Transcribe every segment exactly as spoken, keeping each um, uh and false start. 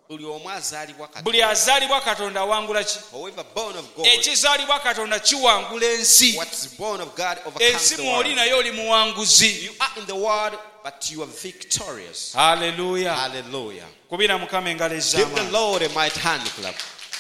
buli azaalibwa Katonda awangula ki? Ekizaalibwa Katonda kiwangula ensi. Ensi mw'oli naye oli muwanguzi. But you are victorious. Hallelujah. Hallelujah. Kubira Mukama engalo ez'amaanyi. Give the Lord a mighty hand clap.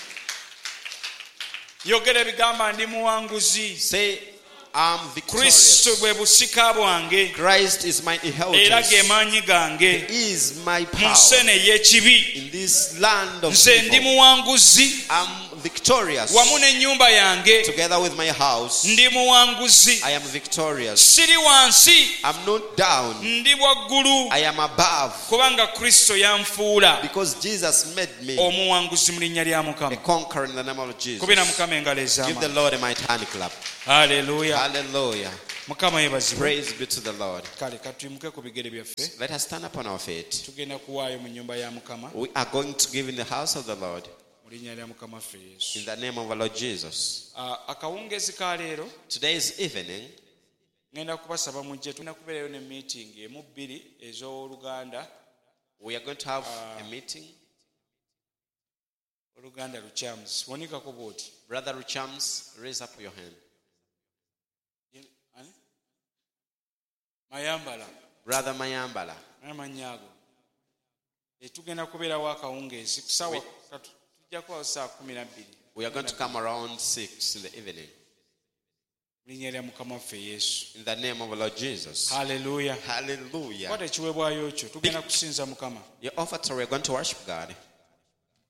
Yogera ebigamba ndi muwanguzi. Say, I'm victorious. Kristo bwe busika bwange. Christ is my inheritance. Era ge maanyi gange. He is my power. Mu nsene y'ekibi. In this land of nze ndi muwanguzi. I'm victorious. Wamu n'ennyumba yange. Together with my house. Ndi muwanguzi. I am victorious. Siri wansi. I'm not down. Ndi waggulu. I am above. Kubanga Kristo yanfuula. Because Jesus made me omuwanguzi mu linnya lya Mukama. a conqueror in the name of Jesus. Kubira Mukama engalo ez'amaanyi. Give the Lord a mighty hand clap. Hallelujah. Hallelujah. Mukama yebazibwe. Praise be to the Lord. Kale katuyimuke ku bigere byaffe. Let us stand up on our feet. Tugenda kuwaayo mu nnyumba ya Mukama. We are going to give in the house of the Lord. Mu linnya lya Mukama ffe Yesu. In the name of our Lord Jesus. Akawungezi ka leero. Today's evening. Ngenda kubasaba mujje tulina kubeerayo ne meeting emu bbiri ez'Oluganda. We are going to have uh, a meeting. Oluganda Luchams. Wanikako bw'oti. Brother Luchams, raise up your hand. Mayambala. Brother Mayambala. Amanyago. Tugenda kubeerawo akawungeezi kusawa tujja kuba saa kumi na bbiri. We are going to come around six in the evening. Linnya lya Mukama waffe Yesu. In the name of our Lord Jesus. Hallelujah. Hallelujah. Kwata ekiweebwayo kyo tugenda kusinza Mukama. Your offer, we are going to worship God.